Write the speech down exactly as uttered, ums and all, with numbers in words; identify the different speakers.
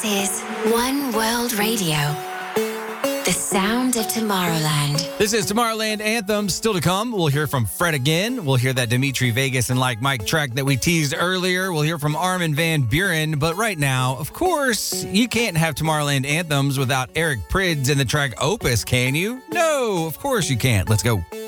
Speaker 1: is One World Radio, the sound of Tomorrowland.
Speaker 2: This is Tomorrowland Anthems. Still to come, we'll hear from Fred again. We'll hear that Dimitri Vegas and Like Mike track that we teased earlier. We'll hear from Armin van Buuren. But right now, of course, you can't have Tomorrowland Anthems without Eric Prydz and the track Opus, can you? No, of course you can't. Let's go.